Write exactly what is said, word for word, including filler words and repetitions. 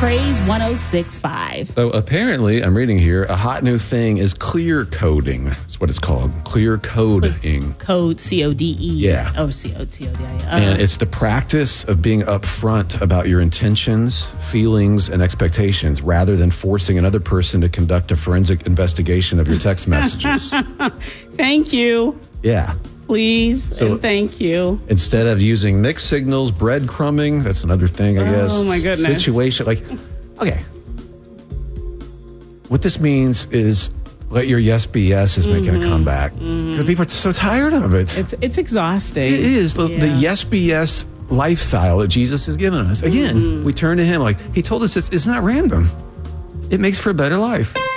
Praise one oh six point five. So apparently, I'm reading here, a hot new thing is clear coding. That's what it's called. Clear coding. Code, C O D E. Yeah. Oh, C O D I E. Uh, And it's the practice of being upfront about your intentions, feelings, and expectations rather than forcing another person to conduct a forensic investigation of your text messages. Thank you. Yeah. Please, So- and thank you. Instead of using mixed signals, breadcrumbing, that's another thing, I guess. Oh, my goodness. Situation, like, okay. What this means is let your yes be yes is making Mm-hmm. a comeback. Because people are so tired of it. It's it's exhausting. It is. The, Yeah. the yes be yes lifestyle that Jesus has given us. Again, Mm-hmm. we turn to him like, he told us this, it's not random. It makes for a better life.